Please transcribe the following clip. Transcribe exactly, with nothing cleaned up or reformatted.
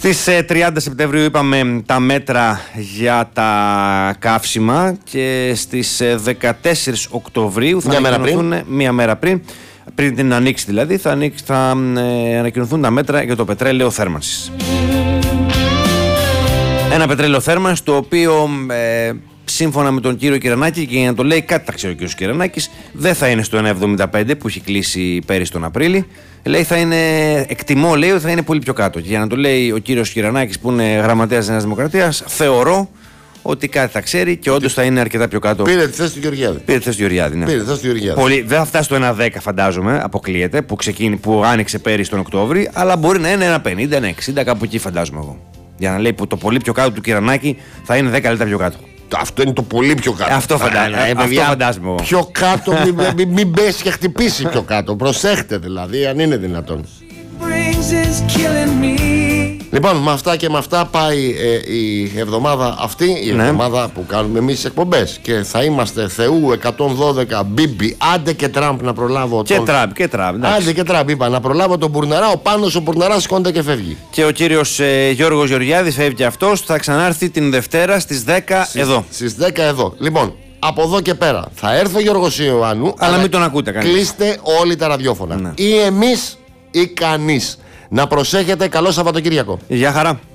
Στις τριάντα Σεπτεμβρίου είπαμε τα μέτρα για τα καύσιμα και στις δεκατέσσερις Οκτωβρίου θα μια ανακοινωθούν, μέρα μία μέρα πριν, πριν την ανοίξη δηλαδή, θα, ανοίξει, θα ε, ανακοινωθούν τα μέτρα για το πετρέλαιο θέρμανσης. Ένα πετρέλαιο θέρμανσης το οποίο ε, σύμφωνα με τον κύριο Κυρανάκη, και για να το λέει κάτι τα ξέρει ο κύριος Κυρανάκης, δεν θα είναι στο ένα εβδομήντα πέντε που έχει κλείσει πέρυσι τον Απρίλη. Λέει θα είναι, εκτιμώ λέει ότι θα είναι πολύ πιο κάτω. Και για να το λέει ο κύριος Κυρανάκης που είναι γραμματέας της Νέας Δημοκρατίας, θεωρώ ότι κάτι θα ξέρει και όντως θα είναι αρκετά πιο κάτω. Πήρε τη θέση του Γεωργιάδη. Πήρε τη θέση του Γεωργιάδη, ναι. Πήρε τη θέση του Γεωργιάδη. Πολύ, δεν θα φτάσει στο ένα δέκα φαντάζομαι, αποκλείεται, που, ξεκίνη, που άνοιξε πέρυσι τον Οκτώβρη, αλλά μπορεί να είναι ένα πενήντα, ένα εξήντα, κάπου εκεί φαντάζομαι εγώ. Για να λέει που το πολύ πιο κάτω του Κυρανάκη θα είναι δέκα λεπτά πιο κάτω. Αυτό είναι το πολύ πιο κάτω. Αυτό φαντάζομαι. Α, αυτό φαντάζομαι εγώ. Πιο κάτω, μην, μην, μην πέσει και χτυπήσει πιο κάτω. Προσέχτε δηλαδή, αν είναι δυνατόν. Λοιπόν, με αυτά και με αυτά πάει ε, η εβδομάδα αυτή, η ναι. εβδομάδα που κάνουμε εμείς εκπομπές. Και θα είμαστε Θεού εκατόν δώδεκα Μπίμπι. Άντε και Τραμπ να προλάβω. Και τον... Τραμπ, και Τραμπ. Εντάξει. Άντε και Τραμπ, είπα να προλάβω τον Μπουρναρά. Ο Πάνος ο Μπουρναράς σηκώνεται και φεύγει. Και ο κύριος ε, Γιώργος Γεωργιάδης φεύγει αυτός. Θα ξανάρθει την Δευτέρα στις δέκα στις, εδώ. Στις δέκα εδώ. Λοιπόν, από εδώ και πέρα θα έρθει ο Γιώργος Ιωάννου. Αλλά, αλλά μην τον ακούτε κανείς. Κλείστε όλοι τα ραδιόφωνα. Ναι. Ή εμείς ή κανείς. Να προσέχετε. Καλό Σαββατοκύριακο. Γεια χαρά.